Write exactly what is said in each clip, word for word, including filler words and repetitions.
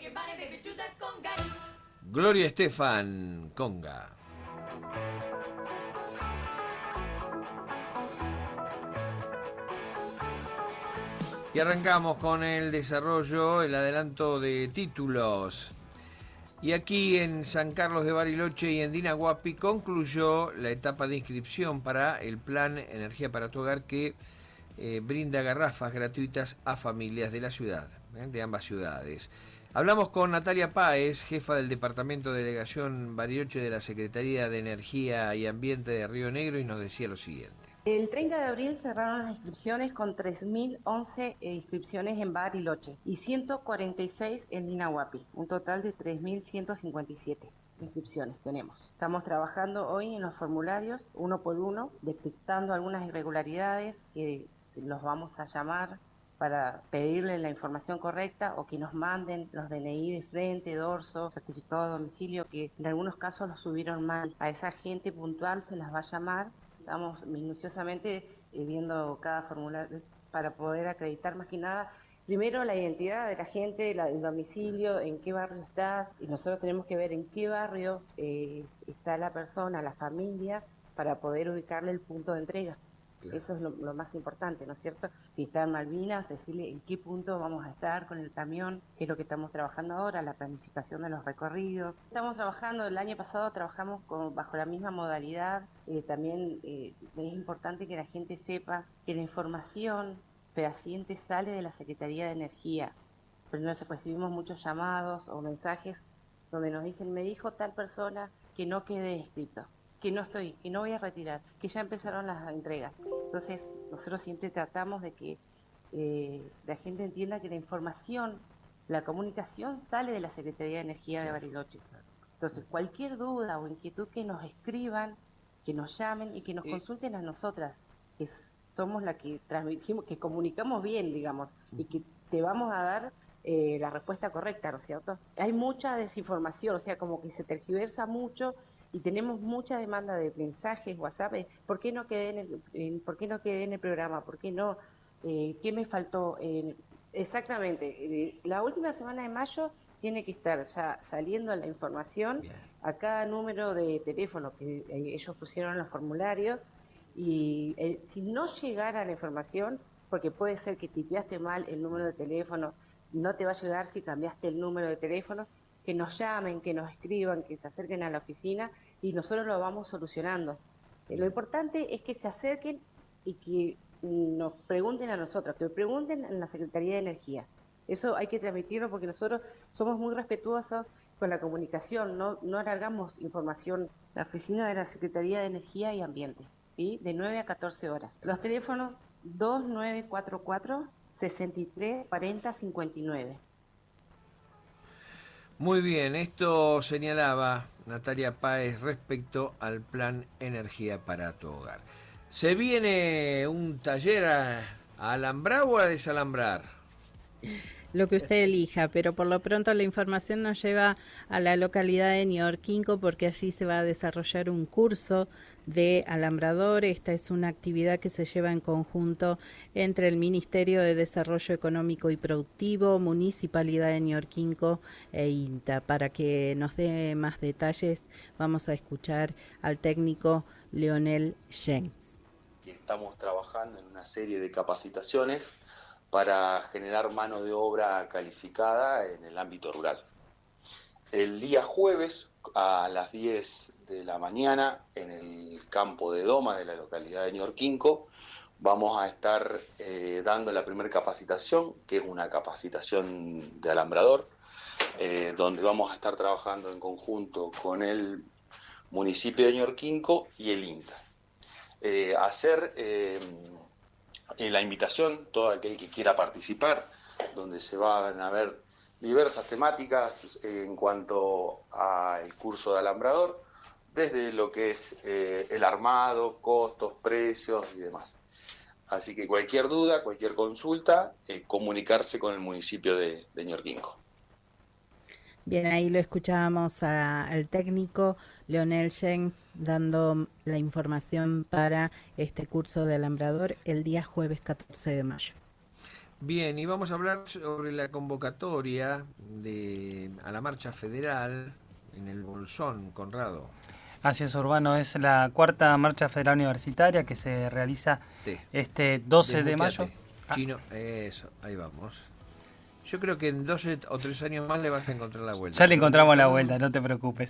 Gloria Estefan, conga. Y arrancamos con el desarrollo, el adelanto de títulos. Y aquí en San Carlos de Bariloche y en Dinahuapi concluyó la etapa de inscripción para el plan Energía para tu Hogar que eh, brinda garrafas gratuitas a familias de la ciudad, eh, de ambas ciudades. Hablamos con Natalia Páez, jefa del Departamento de Delegación Bariloche de la Secretaría de Energía y Ambiente de Río Negro y nos decía lo siguiente. El treinta de abril cerraron las inscripciones con tres mil once inscripciones en Bariloche y ciento cuarenta y seis en Dinahuapi, un total de tres mil ciento cincuenta y siete inscripciones tenemos. Estamos trabajando hoy en los formularios, uno por uno, detectando algunas irregularidades que los vamos a llamar para pedirle la información correcta o que nos manden los D N I de frente, dorso, certificado de domicilio, que en algunos casos los subieron mal. A esa gente puntual se las va a llamar. Estamos minuciosamente eh, viendo cada formulario para poder acreditar más que nada, primero la identidad de la gente, la, el domicilio, en qué barrio está, y nosotros tenemos que ver en qué barrio eh, está la persona, la familia, para poder ubicarle el punto de entrega. Claro. Eso es lo, lo más importante, ¿no es cierto? Si está en Malvinas, decirle en qué punto vamos a estar con el camión, que es lo que estamos trabajando ahora, la planificación de los recorridos. Estamos trabajando, el año pasado trabajamos con, bajo la misma modalidad, eh, también eh, es importante que la gente sepa que la información fehaciente sale de la Secretaría de Energía, pero nos recibimos muchos llamados o mensajes donde nos dicen, me dijo tal persona que no quedé inscrito, que no estoy, que no voy a retirar, que ya empezaron las entregas. Entonces, nosotros siempre tratamos de que eh, la gente entienda que la información, la comunicación sale de la Secretaría de Energía de Bariloche. Entonces, cualquier duda o inquietud que nos escriban, que nos llamen y que nos consulten a nosotras, que somos la que transmitimos, que comunicamos bien, digamos, y que te vamos a dar eh, la respuesta correcta, ¿no es cierto? Hay mucha desinformación, o sea, como que se tergiversa mucho y tenemos mucha demanda de mensajes, WhatsApp, eh, ¿por qué no quedé en el, en, ¿por qué no quedé en el programa? ¿Por qué no? Eh, ¿Qué me faltó? Eh, exactamente, eh, la última semana de mayo tiene que estar ya saliendo la información a cada número de teléfono que eh, ellos pusieron en los formularios y eh, si no llegara la información, porque puede ser que tipeaste mal el número de teléfono, no te va a llegar si cambiaste el número de teléfono, que nos llamen, que nos escriban, que se acerquen a la oficina y nosotros lo vamos solucionando. Eh, lo importante es que se acerquen y que nos pregunten a nosotros, que pregunten en la Secretaría de Energía. Eso hay que transmitirlo porque nosotros somos muy respetuosos con la comunicación, no, no alargamos información. La oficina de la Secretaría de Energía y Ambiente, ¿sí? De nueve a catorce horas. Los teléfonos dos nueve cuatro cuatro, seis tres cuatro cero cinco nueve. Muy bien, esto señalaba Natalia Páez respecto al plan Energía para tu Hogar. ¿Se viene un taller a, a alambrar o a desalambrar? Lo que usted elija, pero por lo pronto la información nos lleva a la localidad de Ñorquinco porque allí se va a desarrollar un curso de alambrador. Esta es una actividad que se lleva en conjunto entre el Ministerio de Desarrollo Económico y Productivo, Municipalidad de Ñorquinco e INTA. Para que nos dé más detalles vamos a escuchar al técnico Leonel Jenks. Estamos trabajando en una serie de capacitaciones para generar mano de obra calificada en el ámbito rural. El día jueves a las diez de la mañana en el campo de Doma de la localidad de Ñorquinco vamos a estar eh, dando la primera capacitación, que es una capacitación de alambrador, eh, donde vamos a estar trabajando en conjunto con el municipio de Ñorquinco y el INTA. Eh, hacer eh, la invitación, todo aquel que quiera participar, donde se van a ver diversas temáticas en cuanto al curso de alambrador, desde lo que es eh, el armado, costos, precios y demás. Así que cualquier duda, cualquier consulta, eh, comunicarse con el municipio de, de Ñorquinco. Bien, ahí lo escuchábamos a, al técnico Leonel Jenks dando la información para este curso de alambrador el día jueves catorce de mayo. Bien, y vamos a hablar sobre la convocatoria de a la marcha federal en el Bolsón, Conrado. Así es, Urbano, es la cuarta marcha federal universitaria que se realiza Sí. este doce de mayo. Chino, eso, ahí vamos. Yo creo que en doce o tres años más le vas a encontrar la vuelta. Ya le encontramos la vuelta, no te preocupes.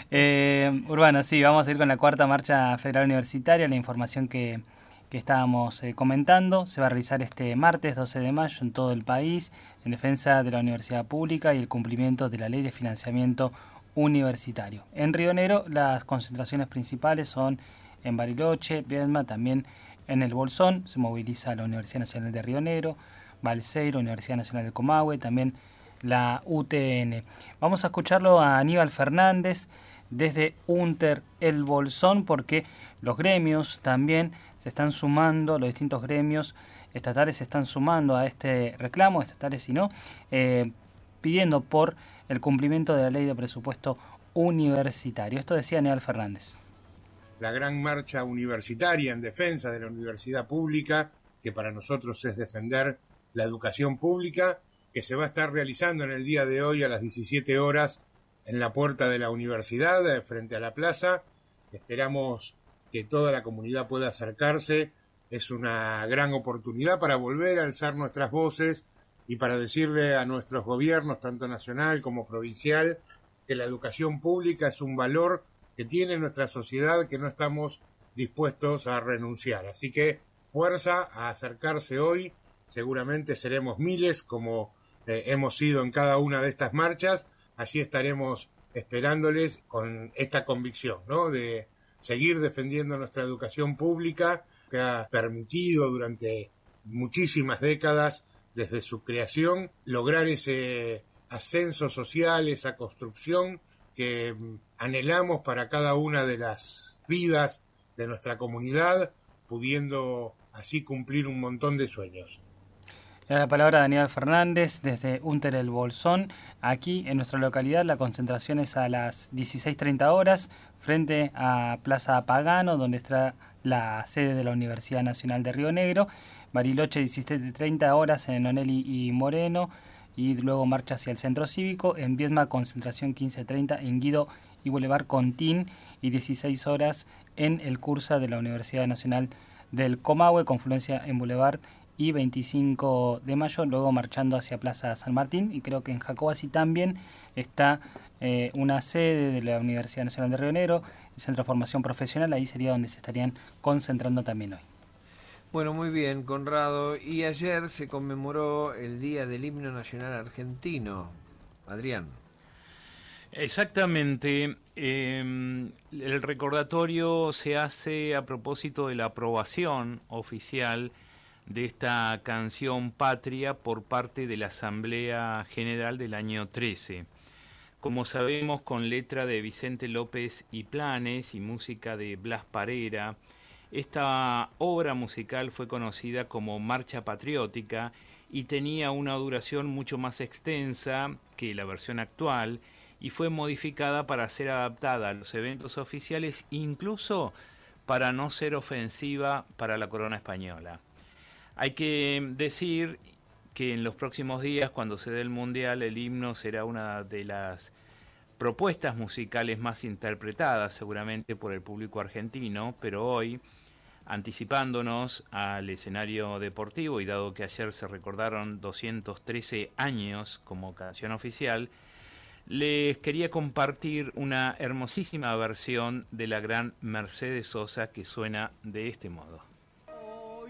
Eh, Urbano, sí, vamos a ir con la cuarta marcha federal universitaria. La información que, que estábamos eh, comentando se va a realizar este martes doce de mayo en todo el país en defensa de la universidad pública y el cumplimiento de la ley de financiamiento universitario. En Río Negro las concentraciones principales son en Bariloche, Viedma, también en el Bolsón. Se moviliza la Universidad Nacional de Río Negro, Balseiro, Universidad Nacional del Comahue, también la U T N. Vamos a escucharlo a Aníbal Fernández desde UNTER El Bolsón, porque los gremios también se están sumando, los distintos gremios estatales se están sumando a este reclamo, estatales y no, eh, pidiendo por el cumplimiento de la ley de presupuesto universitario. Esto decía Aníbal Fernández. La gran marcha universitaria en defensa de la universidad pública, que para nosotros es defender la educación pública, que se va a estar realizando en el día de hoy a las diecisiete horas en la puerta de la universidad, frente a la plaza. Esperamos que toda la comunidad pueda acercarse. Es una gran oportunidad para volver a alzar nuestras voces y para decirle a nuestros gobiernos, tanto nacional como provincial, que la educación pública es un valor que tiene nuestra sociedad que no estamos dispuestos a renunciar. Así que fuerza a acercarse hoy. Seguramente seremos miles, como eh, hemos sido en cada una de estas marchas. Allí estaremos esperándoles con esta convicción, ¿no?, de seguir defendiendo nuestra educación pública, que ha permitido durante muchísimas décadas, desde su creación, lograr ese ascenso social, esa construcción que anhelamos para cada una de las vidas de nuestra comunidad, pudiendo así cumplir un montón de sueños. Era la palabra de Aníbal Fernández desde UNTER El Bolsón. Aquí en nuestra localidad la concentración es a las dieciséis treinta horas frente a Plaza Pagano, donde está la sede de la Universidad Nacional de Río Negro. Bariloche diecisiete treinta horas en Onelli y Moreno, y luego marcha hacia el Centro Cívico. En Viedma concentración quince treinta en Guido y Boulevard Contín, y dieciséis horas en el Cursa de la Universidad Nacional del Comahue, confluencia en Boulevard y veinticinco de mayo, luego marchando hacia Plaza San Martín. Y creo que en Jacobasi también está eh, una sede de la Universidad Nacional de Río Negro, el Centro de Formación Profesional. Ahí sería donde se estarían concentrando también hoy. Bueno, muy bien, Conrado. Y ayer se conmemoró el Día del Himno Nacional Argentino. Adrián. Exactamente. Eh, el recordatorio se hace a propósito de la aprobación oficial de esta canción patria por parte de la Asamblea General del año trece. Como sabemos, con letra de Vicente López y Planes y música de Blas Parera, esta obra musical fue conocida como Marcha Patriótica y tenía una duración mucho más extensa que la versión actual, y fue modificada para ser adaptada a los eventos oficiales, incluso para no ser ofensiva para la corona española. Hay que decir que en los próximos días, cuando se dé el Mundial, el himno será una de las propuestas musicales más interpretadas seguramente por el público argentino, pero hoy, anticipándonos al escenario deportivo, y dado que ayer se recordaron doscientos trece años como canción oficial, les quería compartir una hermosísima versión de la gran Mercedes Sosa que suena de este modo.